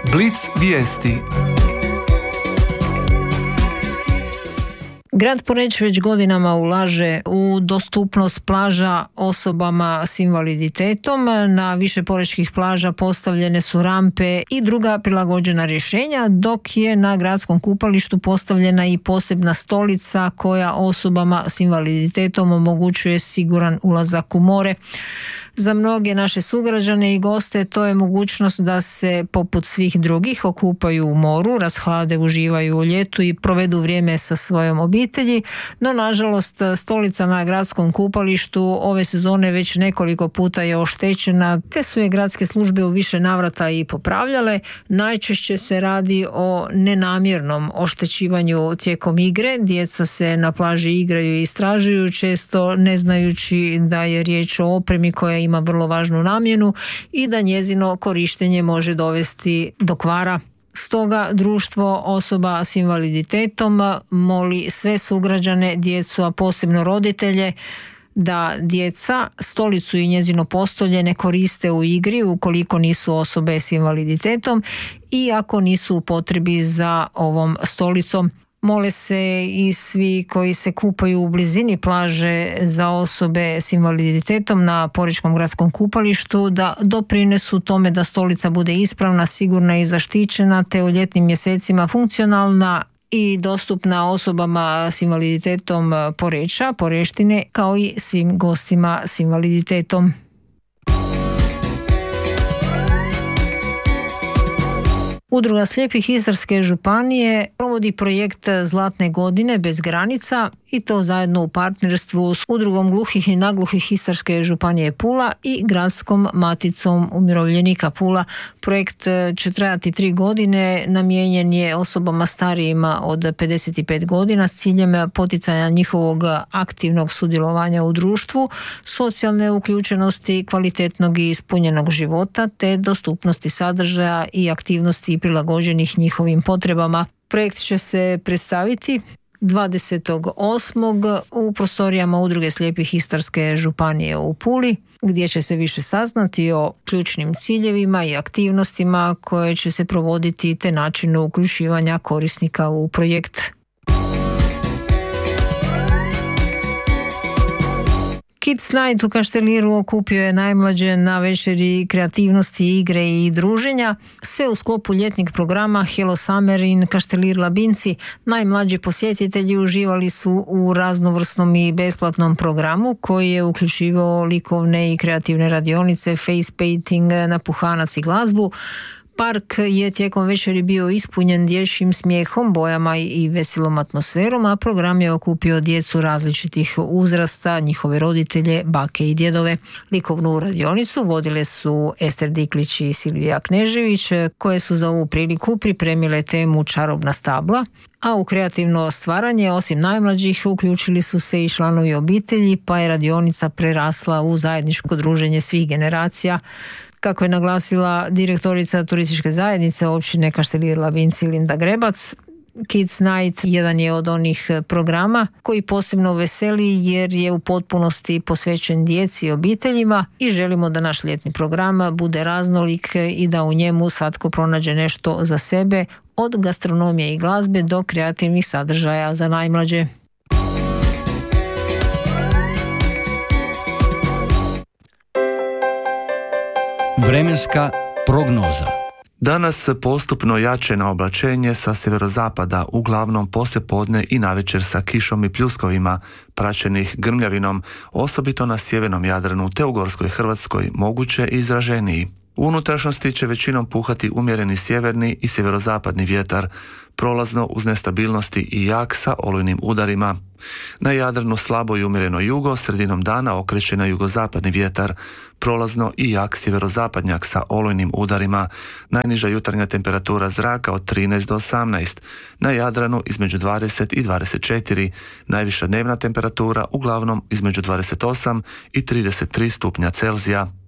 Blic vijesti. Grad Poreč već godinama ulaže u dostupnost plaža osobama s invaliditetom. Na više porečkih plaža postavljene su rampe i druga prilagođena rješenja, dok je na gradskom kupalištu postavljena i posebna stolica koja osobama s invaliditetom omogućuje siguran ulazak u more. Za mnoge naše sugrađane i goste to je mogućnost da se poput svih drugih okupaju u moru, rashlade, uživaju u ljetu i provedu vrijeme sa svojom obitelji, no nažalost stolica na gradskom kupalištu ove sezone već nekoliko puta je oštećena, te su je gradske službe u više navrata i popravljale. Najčešće se radi o nenamjernom oštećivanju tijekom igre. Djeca se na plaži igraju i istražuju, često ne znajući da je riječ o opremi koja ima vrlo važnu namjenu i da njezino korištenje može dovesti do kvara. Stoga društvo osoba s invaliditetom moli sve sugrađane, djecu, a posebno roditelje, da djeca stolicu i njezino postolje ne koriste u igri ukoliko nisu osobe s invaliditetom i ako nisu u potrebi za ovom stolicom. Mole se i svi koji se kupaju u blizini plaže za osobe s invaliditetom na Porečkom gradskom kupalištu da doprinesu tome da stolica bude ispravna, sigurna i zaštićena, te u ljetnim mjesecima funkcionalna i dostupna osobama s invaliditetom Poreča, Poreštine, kao i svim gostima s invaliditetom. Udruga slijepih Istarske županije provodi projekt Zlatne godine bez granica i to zajedno u partnerstvu s Udrugom gluhih i nagluhih Istarske županije Pula i Gradskom maticom umirovljenika Pula. Projekt će trajati 3 godine, namijenjen je osobama starijima od 55 godina s ciljem poticanja njihovog aktivnog sudjelovanja u društvu, socijalne uključenosti, kvalitetnog i ispunjenog života te dostupnosti sadržaja i aktivnosti prilagođenih njihovim potrebama. Projekt će se predstaviti 28. u prostorijama Udruge slijepih Istarske županije u Puli, gdje će se više saznati o ključnim ciljevima i aktivnostima koje će se provoditi te načinu uključivanja korisnika u projekt. Kids Night u Kašteliru okupio je najmlađe na večeri kreativnosti, igre i druženja. Sve u sklopu ljetnog programa Hello Summer in Kaštelir Labinci. Najmlađi posjetitelji uživali su u raznovrsnom i besplatnom programu koji je uključivao likovne i kreativne radionice, face painting, napuhanac i glazbu. Park je tijekom večeri bio ispunjen dječjim smijehom, bojama i veselom atmosferom, a program je okupio djecu različitih uzrasta, njihove roditelje, bake i djedove. Likovnu radionicu vodile su Ester Diklić i Silvija Knežević, koje su za ovu priliku pripremile temu Čarobna stabla, a u kreativno stvaranje osim najmlađih uključili su se i članovi obitelji, pa je radionica prerasla u zajedničko druženje svih generacija. Kako je naglasila direktorica turističke zajednice općine Kaštelir Labinci Linda Grebac, Kids Night jedan je od onih programa koji posebno veseli jer je u potpunosti posvećen djeci i obiteljima i želimo da naš ljetni program bude raznolik i da u njemu svatko pronađe nešto za sebe, od gastronomije i glazbe do kreativnih sadržaja za najmlađe. Vremenska prognoza. Danas postupno jačeno oblačenje sa sjeverozapada, uglavnom poslijepodne i navečer sa kišom i pljuskovima, praćenih grmljavinom, osobito na sjevernom Jadranu te u Gorskoj Hrvatskoj, moguće i izraženiji. U unutrašnjosti će većinom puhati umjereni sjeverni i sjeverozapadni vjetar, prolazno uz nestabilnosti i jak sa olujnim udarima. Na Jadranu slabo i umjereno jugo, sredinom dana okreće na jugozapadni vjetar, prolazno i jak sjeverozapadnjak sa olujnim udarima. Najniža jutarnja temperatura zraka od 13 do 18, na Jadranu između 20 i 24, najviša dnevna temperatura uglavnom između 28 i 33 stupnja Celzija.